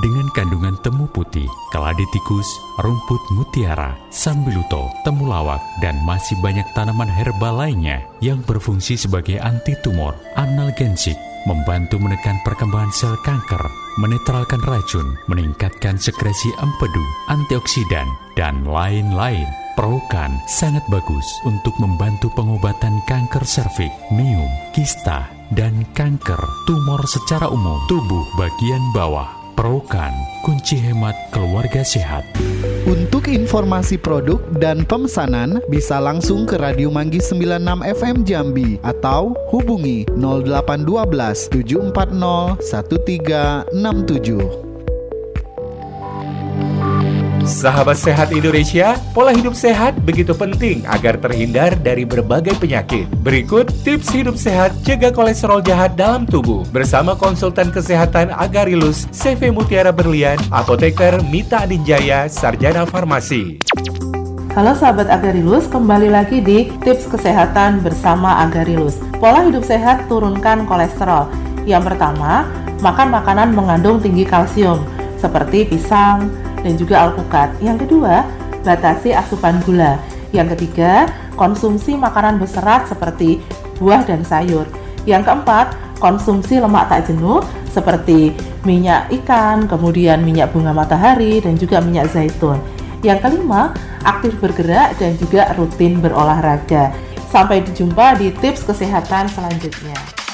dengan kandungan temu putih, keladi tikus, rumput mutiara, sambiluto, temulawak, dan masih banyak tanaman herbal lainnya yang berfungsi sebagai anti tumor, analgensik, membantu menekan perkembangan sel kanker, menetralkan racun, meningkatkan sekresi empedu, antioksidan, dan lain-lain. Prokan sangat bagus untuk membantu pengobatan kanker serviks, miom, kista, dan kanker tumor secara umum tubuh bagian bawah. Prokan, kunci hemat keluarga sehat. Untuk informasi produk dan pemesanan bisa langsung ke Radio Manggis 96 FM Jambi atau hubungi 0812 740 1367. Sahabat sehat Indonesia, pola hidup sehat begitu penting agar terhindar dari berbagai penyakit. Berikut tips hidup sehat cegah kolesterol jahat dalam tubuh bersama konsultan kesehatan Agarilus CV Mutiara Berlian, apoteker Mita Adinjaya, sarjana farmasi. Halo sahabat Agarilus, kembali lagi di tips kesehatan bersama Agarilus. Pola hidup sehat turunkan kolesterol. Yang pertama, makan makanan mengandung tinggi kalsium seperti pisang dan juga alpukat. Yang kedua, batasi asupan gula. Yang ketiga, konsumsi makanan berserat seperti buah dan sayur. Yang keempat, konsumsi lemak tak jenuh seperti minyak ikan, kemudian minyak bunga matahari, dan juga minyak zaitun. Yang kelima, aktif bergerak dan juga rutin berolahraga. Sampai jumpa di tips kesehatan selanjutnya.